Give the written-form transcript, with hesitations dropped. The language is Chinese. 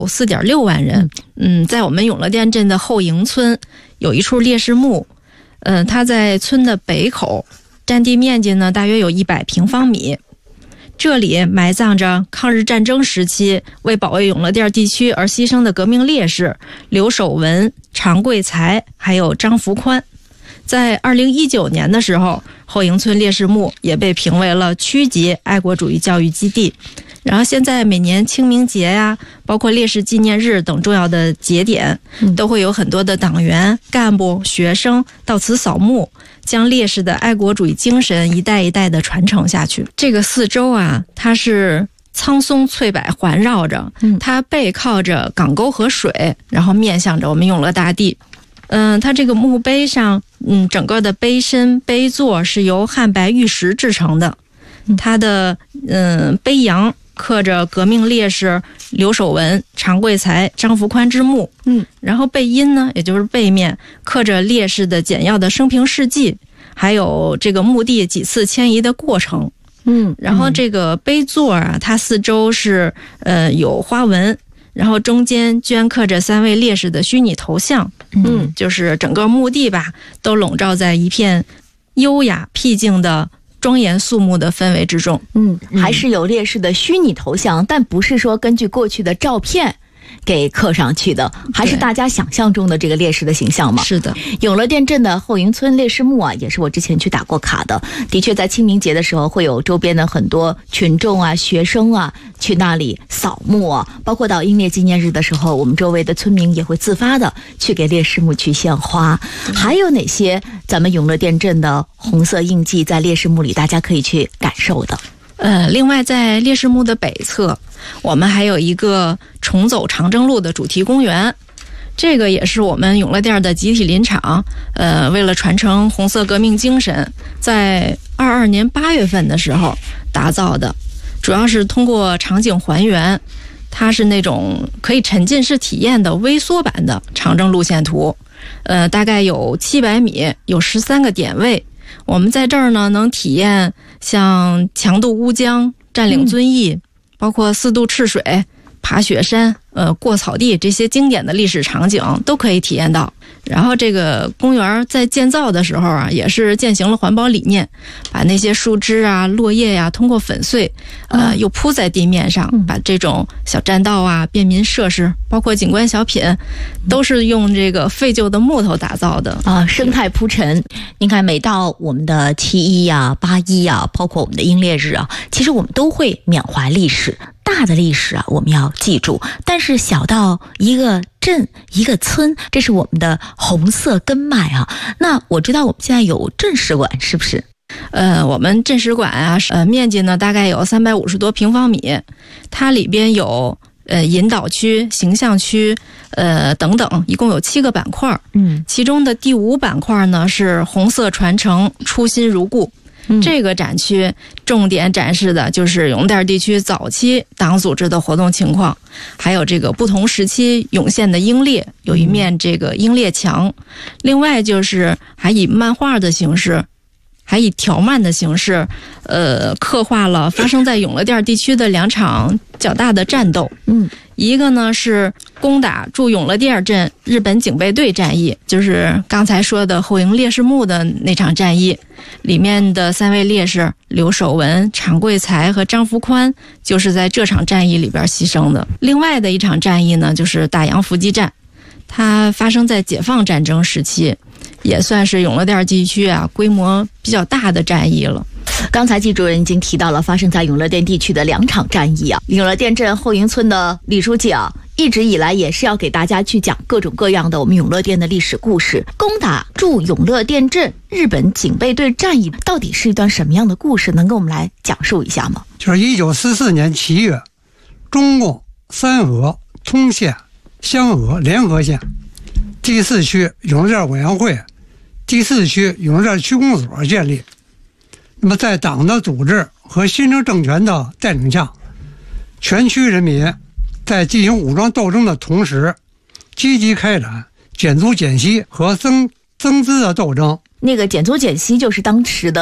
有4.6万人。在我们永乐店镇的后营村有一处烈士墓，它在村的北口，占地面积呢大约有100平方米。这里埋葬着抗日战争时期为保卫永乐店地区而牺牲的革命烈士刘守文、常贵才还有张福宽。在2019年的时候，后营村烈士墓也被评为了区级爱国主义教育基地。然后现在每年清明节呀，包括烈士纪念日等重要的节点，都会有很多的党员、干部、学生到此扫墓，将烈士的爱国主义精神一代一代的传承下去。这个四周啊，它是苍松翠柏环绕着，它背靠着港沟和水，然后面向着我们永乐大地。它这个墓碑上，整个的碑身、碑座是由汉白玉石制成的。它的碑阳刻着革命烈士刘守文、常贵才、张福宽之墓。然后背阴呢，也就是背面刻着烈士的简要的生平事迹，还有这个墓地几次迁移的过程。然后这个碑座啊，它四周是有花纹。然后中间镌刻着3位烈士的虚拟头像，就是整个墓地吧，都笼罩在一片优雅僻静的庄严肃穆的氛围之中。 还是有烈士的虚拟头像，但不是说根据过去的照片给刻上去的，还是大家想象中的这个烈士的形象嘛？ 是的。 永乐店镇的后营村烈士墓啊，也是我之前去打过卡的。的确，在清明节的时候，会有周边的很多群众啊、学生啊去那里扫墓啊，包括到英烈纪念日的时候，我们周围的村民也会自发的去给烈士墓去献花。还有哪些咱们永乐店镇的红色印记在烈士墓里大家可以去感受的？ 另外在烈士墓的北侧，我们还有一个重走长征路的主题公园，这个也是我们永乐店的集体林场。为了传承红色革命精神，在22年8月份的时候打造的，主要是通过场景还原，它是那种可以沉浸式体验的微缩版的长征路线图。大概有700米，有13个点位。我们在这儿呢，能体验像强渡乌江、占领遵义，包括4渡赤水、爬雪山、过草地这些经典的历史场景都可以体验到。然后这个公园在建造的时候啊，也是践行了环保理念，把那些树枝啊、落叶呀，通过粉碎，又铺在地面上，把这种小栈道啊、便民设施，包括景观小品，都是用这个废旧的木头打造的啊，生态铺陈。您看，每到我们的7·1呀、8·1呀，包括我们的英烈日啊，其实我们都会缅怀历史。大的历史啊，我们要记住，但是小到一个镇、一个村，这是我们的红色根脉啊。那我知道我们现在有镇史馆，是不是？ 我们镇史馆啊，面积呢大概有350多平方米，它里边有引导区、形象区，等等，一共有7个板块。其中的第5板块呢是红色传承，初心如故。这个展区重点展示的就是永乐店地区早期党组织的活动情况，还有这个不同时期涌现的英烈，有一面这个英烈墙。另外就是还以漫画的形式，还以条漫的形式，刻画了发生在永乐店地区的2场较大的战斗。一个呢是攻打驻永乐店镇日本警备队战役，就是刚才说的后营烈士墓的那场战役，里面的3位烈士刘守文、常贵才和张福宽就是在这场战役里边牺牲的。另外的一场战役呢，就是大洋伏击战，它发生在解放战争时期，也算是永乐店地区啊规模比较大的战役了。 刚才季主任已经提到了发生在永乐店地区的2场战役啊。永乐店镇后营村的李书记啊，一直以来也是要给大家去讲各种各样的我们永乐店的历史故事。攻打驻永乐店镇日本警备队战役到底是一段什么样的故事，能给我们来讲述一下吗？ 就是1944年7月，中共三河、通县、香河联合县第4区永乐店委员会、第4区永乐店区公所建立。那么在党的组织和新生政权的带领下，全区人民在进行武装斗争的同时，积极开展减租减息和增资的斗争。 那个减租减息就是当时的